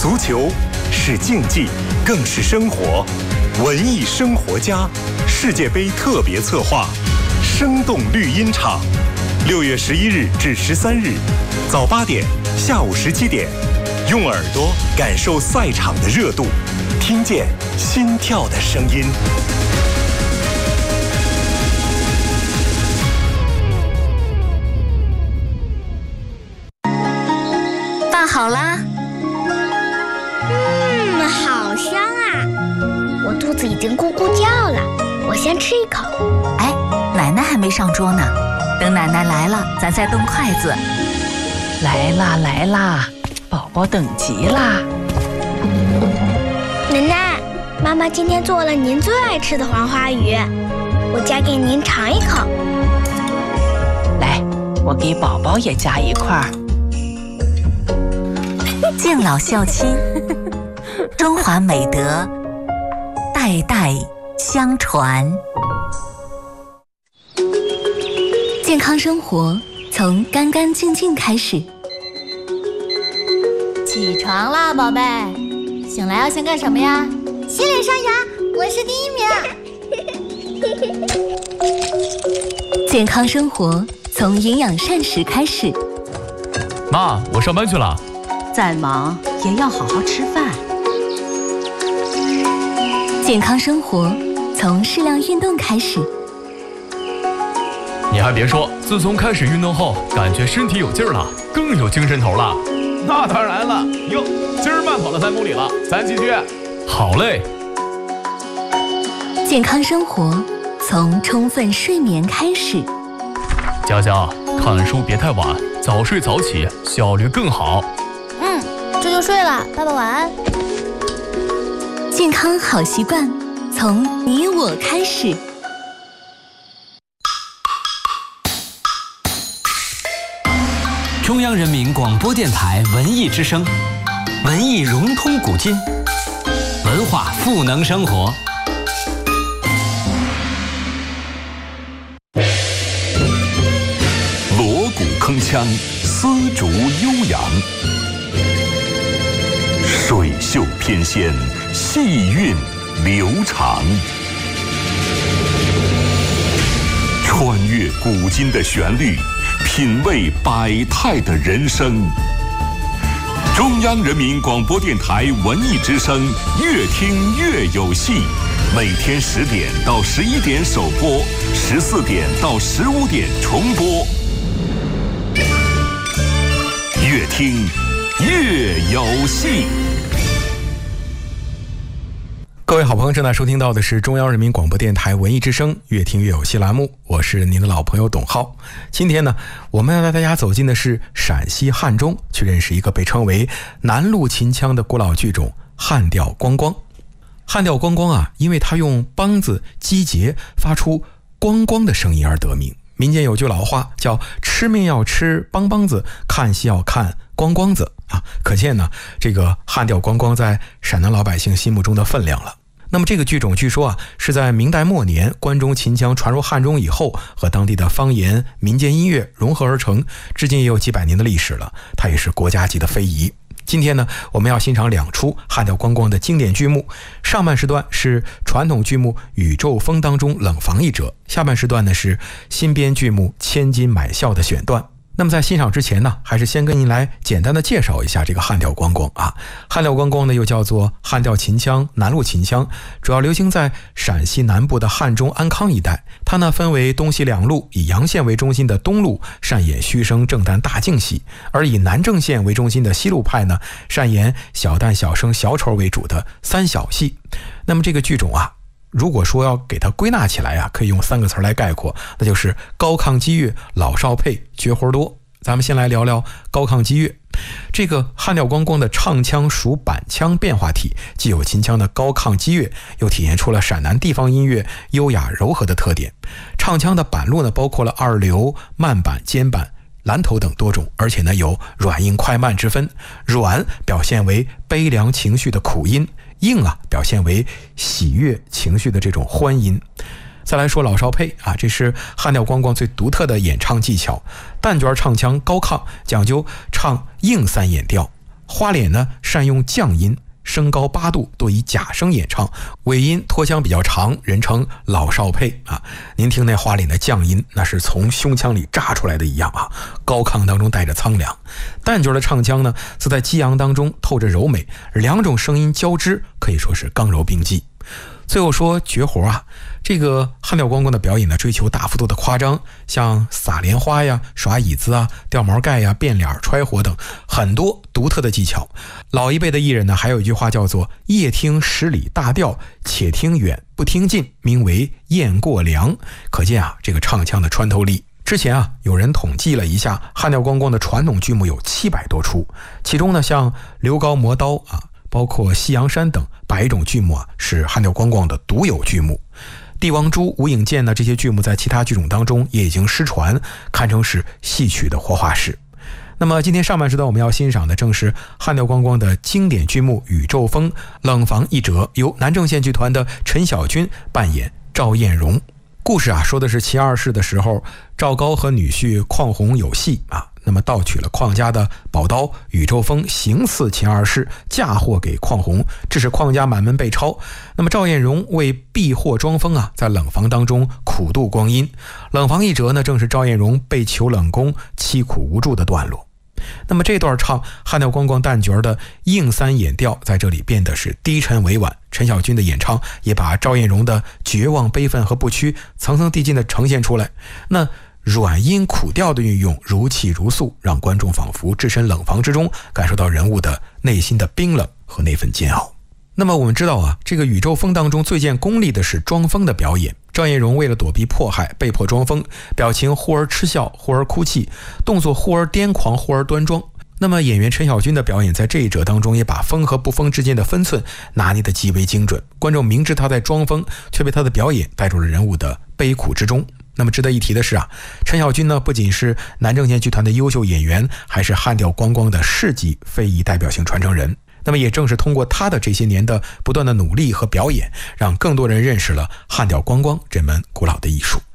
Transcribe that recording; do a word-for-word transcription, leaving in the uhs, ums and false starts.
足球是竞技，更是生活。文艺生活家世界杯特别策划，生动绿茵场，六月十一日至十三日，早八点，下午十七点，用耳朵感受赛场的热度，听见心跳的声音。 饭好啦。 嗯，好香啊！我肚子已经咕咕叫了，我先吃一口。 哎，奶奶还没上桌呢，等奶奶来了，咱再动筷子。 来啦来啦，宝宝等急啦！ 奶奶，妈妈今天做了您最爱吃的黄花鱼，我夹给您尝一口。 来，我给宝宝也夹一块。 敬老孝亲，中华美德代代相传。健康生活从干干净净开始。 起床啦，宝贝！醒来要先干什么呀？ 洗脸刷牙，我是第一名。 健康生活从营养膳食开始。 妈，我上班去了。 再忙也要好好吃饭。 健康生活从适量运动开始。 你还别说，自从开始运动后，感觉身体有劲儿了，更有精神头了。 那当然了，哟，今儿慢跑了三公里了，咱继续。 好嘞。 健康生活从充分睡眠开始。 佳佳，看书别太晚，早睡早起，效率更好。 嗯，这就睡了，爸爸晚安。 健康好习惯从你我开始。 中央人民广播电台文艺之声，文艺融通古今，文化赋能生活。 锣鼓铿锵，丝竹悠扬，水袖翩跹，细韵流长，穿越古今的旋律，品味百态的人生。中央人民广播电台文艺之声，越听越有戏。每天十点到十一点首播，十四点到十五点重播。越听越有戏。 各位好朋友，正在收听到的是中央人民广播电台文艺之声越听越有戏栏目，我是您的老朋友董浩。今天呢，我们要带大家走进的是陕西汉中，去认识一个被称为南路秦腔的古老剧种汉调光光。汉调光光啊，因为它用梆子击节发出光光的声音而得名。民间有句老话叫吃面要吃梆梆子，看戏要看光光子啊，可见呢这个汉调光光在陕南老百姓心目中的分量了。那么这个剧种据说啊是在明代末年关中秦腔传入汉中以后，和当地的方言民间音乐融合而成，至今也有几百年的历史了，它也是国家级的非遗。今天呢，我们要欣赏两出汉调光光的经典剧目。上半时段是传统剧目《宇宙风》当中冷房一折，下半时段呢是新编剧目《千金买笑》的选段。那么在欣赏之前呢，还是先跟您来简单的介绍一下这个汉调光光啊。汉调光光呢又叫做汉调秦腔、南路秦腔，主要流行在陕西南部的汉中、安康一带。它呢分为东西两路，以阳县为中心的东路擅演虚声、正旦、大净戏，而以南郑县为中心的西路派呢擅演小旦、小生、小丑为主的三小戏。那么这个剧种啊，如果说要给它归纳起来啊，可以用三个词来概括，那就是高亢激越，老少配，绝活多。咱们先来聊聊高亢激越。这个汉调光光的唱腔属板腔变化体，既有秦腔的高亢激越，又体现出了陕南地方音乐优雅柔和的特点。唱腔的板路呢，包括了二流、慢板、尖板、蓝头等多种，而且呢有软硬快慢之分。软表现为悲凉情绪的苦音，硬啊表现为喜悦情绪的这种欢音。再来说老少配啊，这是汉调光光最独特的演唱技巧。旦角唱腔高亢，讲究唱硬三眼调； 花脸呢善用降音，声高八度，多以假声演唱，尾音拖腔比较长，人称老少配啊。您听那花脸的降音，那是从胸腔里炸出来的一样啊，高亢当中带着苍凉。旦角的唱腔呢，则在激昂当中透着柔美，两种声音交织，可以说是刚柔并济。最后说绝活啊，这个汉调光光的表演呢，追求大幅度的夸张，像撒莲花呀、耍椅子啊、掉毛盖呀、变脸、揣火等很多独特的技巧。老一辈的艺人呢，还有一句话叫做夜听十里大调，且听远不听近，名为雁过梁。可见啊，这个唱腔的穿透力。之前啊，有人统计了一下，汉调光光的传统剧目有七百多出，其中呢，像刘高磨刀啊，包括西洋山等百种剧目啊，是汉调光光的独有剧目。帝王珠、无影剑呢，这些剧目在其他剧种当中也已经失传，堪称是戏曲的活化石。那么今天上半时段我们要欣赏的正是汉调光光的经典剧目《宇宙风》冷房一折，由南正县剧团的陈小军扮演赵艳荣。故事啊，说的是齐二世的时候，赵高和女婿邝弘有隙啊，那么盗取了邝家的宝刀宇宙风，行刺秦二世，嫁祸给邝弘，致使邝家满门被抄。那么赵艳荣为避祸装疯啊，在冷房当中苦度光阴。冷房一折呢，正是赵艳荣被囚冷宫凄苦无助的段落。那么这段唱汉调光光旦角的硬三眼调，在这里变得是低沉委婉。陈小军的演唱也把赵艳荣的绝望、悲愤和不屈层层递进的呈现出来。那软音苦调的运用如泣如诉，让观众仿佛置身冷房之中，感受到人物的内心的冰冷和那份煎熬。那么我们知道啊，这个宇宙风当中最见功力的是装疯的表演。赵艳荣为了躲避迫害，被迫装疯，表情忽而嗤笑，忽而哭泣，动作忽而癫狂，忽而端庄。那么演员陈小军的表演在这一折当中，也把疯和不疯之间的分寸拿捏得极为精准。观众明知他在装疯，却被他的表演带入了人物的悲苦之中。那么值得一提的是啊，陈小军呢不仅是南正县剧团的优秀演员，还是汉调光光的世纪非遗代表性传承人。那么也正是通过他的这些年的不断的努力和表演，让更多人认识了汉调光光这门古老的艺术。